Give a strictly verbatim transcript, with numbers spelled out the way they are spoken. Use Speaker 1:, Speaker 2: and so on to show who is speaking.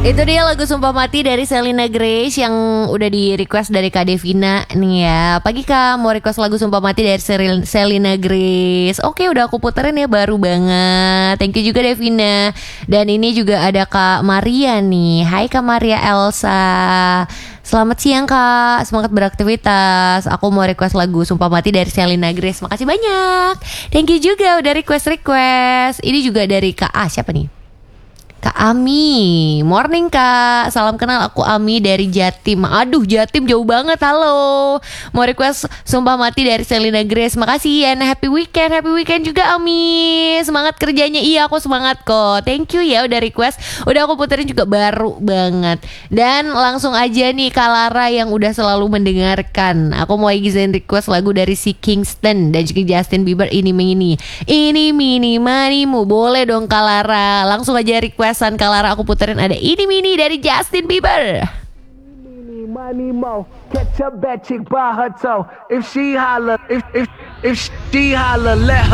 Speaker 1: Itu dia lagu Sumpah Mati dari Selena Grace yang udah di request dari Kak Devina nih ya. Pagi Kak, mau request lagu Sumpah Mati dari Seril- Selena Grace. Oke, udah aku puterin ya, baru banget. Thank you juga Devina. Dan ini juga ada Kak Maria nih. Hai Kak Maria Elsa. Selamat siang Kak, semangat beraktivitas. Aku mau request lagu Sumpah Mati dari Selena Grace. Makasih banyak. Thank you juga udah request-request. Ini juga dari Kak A, siapa nih? Kak Ami, morning Kak. Salam kenal, aku Ami dari Jatim. Aduh Jatim jauh banget, halo. Mau request Sumpah Mati dari Selena Grace. Makasih ya, nah, happy weekend. Happy weekend juga Ami. Semangat kerjanya, iya aku semangat kok. Thank you ya udah request. Udah aku puterin juga baru banget. Dan langsung aja nih Kak Lara yang udah selalu mendengarkan. Aku mau izin request lagu dari si Kingston dan juga Justin Bieber, ini mini. Ini mini manimu. Boleh dong Kak Lara. Langsung aja request Kak Lara, aku puterin ada ini mini dari Justin Bieber.
Speaker 2: Eeny, money, mo. Catch a bad chick by her toe. If she holler, if if if she holler, let her.